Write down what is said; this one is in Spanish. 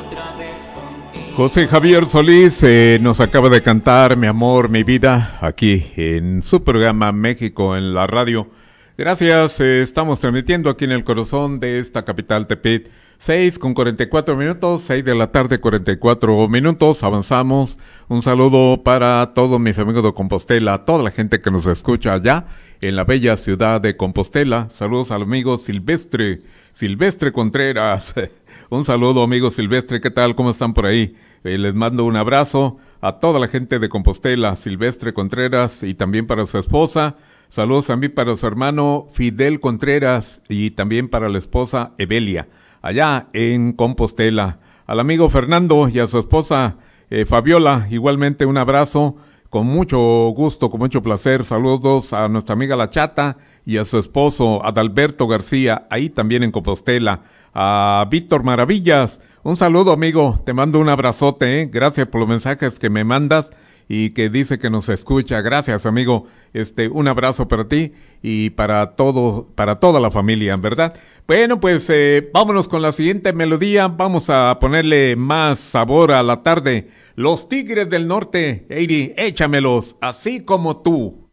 José Javier Solís nos acaba de cantar Mi Amor, Mi Vida, aquí en su programa México en la Radio. Gracias, estamos transmitiendo aquí en el corazón de esta capital Tepic, 6:44, 6 de la tarde, 44 minutos, avanzamos. Un saludo para todos mis amigos de Compostela, toda la gente que nos escucha allá en la bella ciudad de Compostela. Saludos al amigo Silvestre Contreras. Un saludo, amigo Silvestre, ¿qué tal? ¿Cómo están por ahí? Les mando un abrazo a toda la gente de Compostela, Silvestre Contreras, y también para su esposa. Saludos también para su hermano Fidel Contreras y también para la esposa Evelia, allá en Compostela. Al amigo Fernando y a su esposa Fabiola, igualmente un abrazo, con mucho gusto, con mucho placer. Saludos a nuestra amiga La Chata y a su esposo Adalberto García, ahí también en Compostela. A Víctor Maravillas, un saludo, amigo, te mando un abrazote, gracias por los mensajes que me mandas y que dice que nos escucha. Gracias, amigo, un abrazo para ti y para toda la familia, ¿verdad? Bueno, pues vámonos con la siguiente melodía. Vamos a ponerle más sabor a la tarde. Los Tigres del Norte, Eiri, échamelos, así como tú.